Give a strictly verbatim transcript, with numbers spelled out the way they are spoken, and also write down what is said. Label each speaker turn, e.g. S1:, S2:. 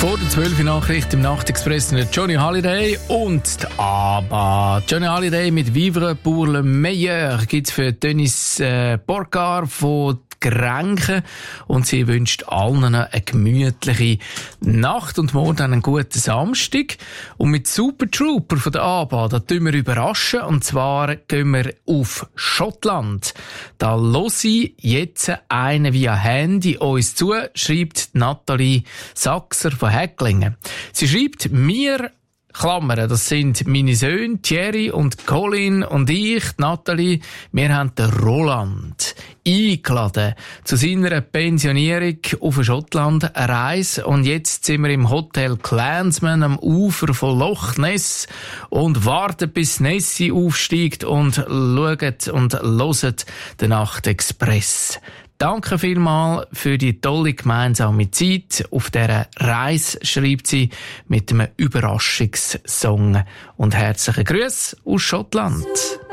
S1: Vor der zwölf Uhr Nachricht im Nachtexpress Johnny Hallyday und die ABBA. Johnny Hallyday mit «Vivre pour le meilleur» gibt's für Dennis äh, Borgar von Grenchen und sie wünscht allen eine gemütliche Nacht und morgen einen guten Samstag. Und mit Super Trooper von der ABBA, da tun wir überraschen, und zwar gehen wir auf Schottland. Da höre ich jetzt einen via Handy uns zu, schreibt Nathalie Sachser von Häcklingen. Sie schreibt mir, Klammern, das sind meine Söhne Thierry und Colin und ich, Nathalie, wir haben den Roland eingeladen zu seiner Pensionierung auf Schottland, eine Reise, und jetzt sind wir im Hotel Clansman am Ufer von Loch Ness und warten, bis Nessie aufsteigt und schauen und hören den Nachtexpress. Danke vielmals für die tolle gemeinsame Zeit. Auf dieser Reise schreibt sie mit einem Überraschungssong. Und herzliche Grüße aus Schottland.